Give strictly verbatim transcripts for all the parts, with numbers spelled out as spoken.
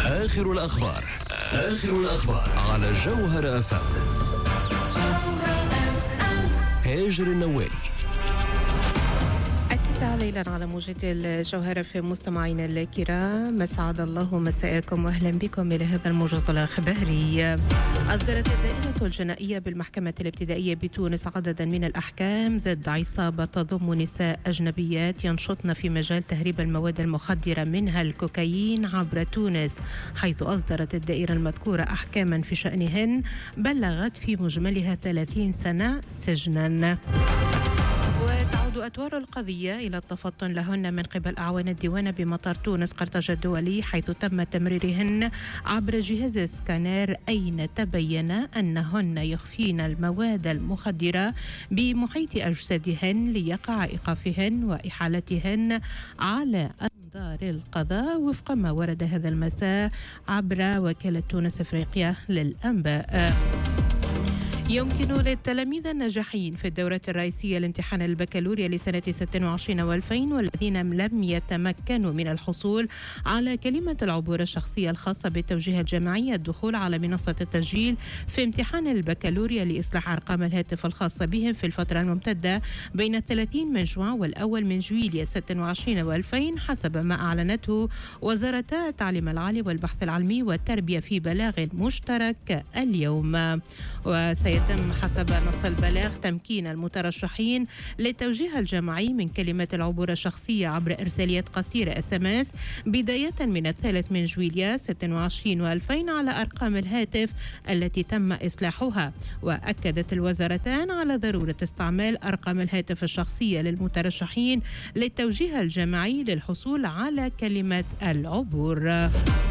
آخر الأخبار آخر الأخبار على جوهر أف أم. هاجر النوالي. التاسعة ليلا على موجة الجوهرة في مستمعينا الكرام، مسعد الله مساءكم واهلا بكم الى هذا الموجز الاخباري. اصدرت الدائرة الجنائية بالمحكمة الابتدائية بتونس عددا من الاحكام ضد عصابة تضم نساء اجنبيات ينشطن في مجال تهريب المواد المخدرة منها الكوكايين عبر تونس، حيث اصدرت الدائرة المذكورة احكاما في شأنهن بلغت في مجملها ثلاثين سنة سجنا. وتعود أطوار القضية إلى التفطن لهن من قبل أعوان الديوان بمطار تونس قرطاج الدولي، حيث تم تمريرهن عبر جهاز سكانير، أين تبين أنهن يخفين المواد المخدرة بمحيط أجسادهن ليقع إيقافهن وإحالتهن على أنظار القضاء، وفق ما ورد هذا المساء عبر وكالة تونس أفريقيا للأنباء. يمكن للتلاميذ الناجحين في الدورة الرئيسية لامتحان البكالوريا لسنة ستة وعشرين والفين والذين لم يتمكنوا من الحصول على كلمة العبور الشخصية الخاصة بالتوجيه الجامعي الدخول على منصة التسجيل في امتحان البكالوريا لإصلاح أرقام الهاتف الخاصة بهم في الفترة الممتدة بين الثلاثين من جوان والأول من جويلية ستة وعشرين والفين، حسب ما أعلنته وزارتا التعليم العالي والبحث العلمي والتربية في بلاغ مشترك اليوم. وسي يتم حسب نص البلاغ تمكين المترشحين للتوجيه الجماعي من كلمة العبور الشخصية عبر إرسالية قصيرة اس ام اس بداية من الثالث من جويلية ستة وعشرين والفين على أرقام الهاتف التي تم إصلاحها. وأكدت الوزارتان على ضرورة استعمال أرقام الهاتف الشخصية للمترشحين للتوجيه الجماعي للحصول على كلمة العبور.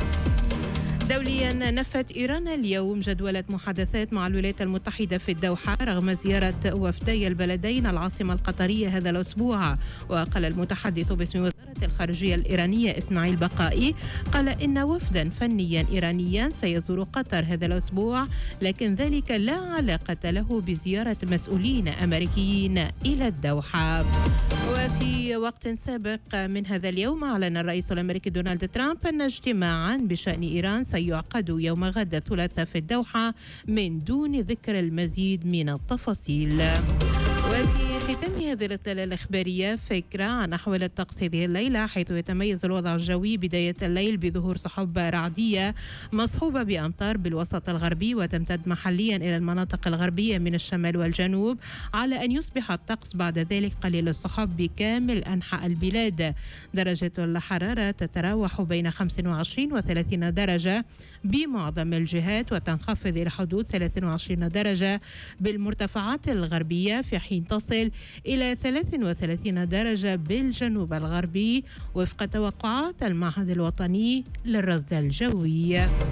دوليا، نفت إيران اليوم جدولة محادثات مع الولايات المتحدة في الدوحة رغم زيارة وفدي البلدين العاصمة القطرية هذا الأسبوع. وقال المتحدث باسم وزارة الخارجية الإيرانية إسماعيل بقائي قال إن وفدا فنيا إيرانيا سيزور قطر هذا الأسبوع، لكن ذلك لا علاقة له بزيارة مسؤولين أمريكيين إلى الدوحة. وفي وقت سابق من هذا اليوم أعلن الرئيس الأمريكي دونالد ترامب أن اجتماعا بشأن إيران سيعقد يوم غد الثلاثاء في الدوحة من دون ذكر المزيد من التفاصيل. وفي ختام هذه الإطلالة الإخبارية فكرة عن أحوال الطقس هذه الليلة، حيث يتميز الوضع الجوي بداية الليل بظهور سحب رعدية مصحوبة بأمطار بالوسط الغربي وتمتد محليا إلى المناطق الغربية من الشمال والجنوب، على أن يصبح الطقس بعد ذلك قليل السحب بكامل أنحاء البلاد. درجة الحرارة تتراوح بين خمسة وعشرين وثلاثين درجة بمعظم الجهات، وتنخفض إلى حدود ثلاثة وعشرين درجة بالمرتفعات الغربية، في حين تصل إلى ثلاثة وثلاثين درجة بالجنوب الغربي وفق توقعات المعهد الوطني للرصد الجوي.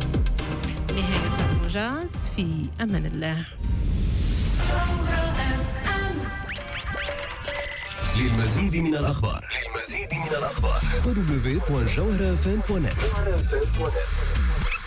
نهاية الموجز، في أمان الله. للمزيد من الأخبار للمزيد من الأخبار دبليو دبليو دبليو دوت جوهر اف ام دوت نت.